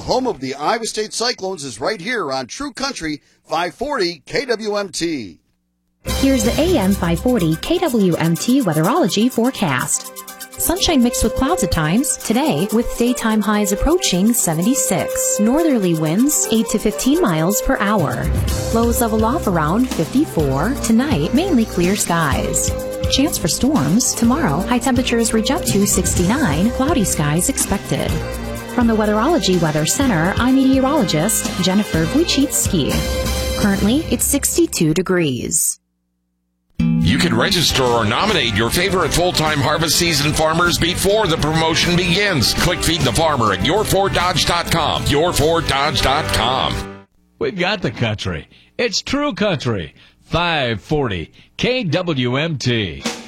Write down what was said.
home of the Iowa State Cyclones, is right here on True Country 540 KWMT. Here's the AM 540 KWMT weatherology forecast. Sunshine mixed with clouds at times today, with daytime highs approaching 76. Northerly winds 8 to 15 miles per hour. Lows level off around 54. Tonight, mainly clear skies. Chance for storms tomorrow. High temperatures reach up to 69. Cloudy skies expected. From the Weatherology Weather Center, I'm meteorologist Jennifer Wojcicki. Currently, it's 62 degrees. You can register or nominate your favorite full-time harvest season farmers before the promotion begins. Click Feed the Farmer at yourforddodge.com. yourforddodge.com. We've got the country. It's True Country 540 KWMT.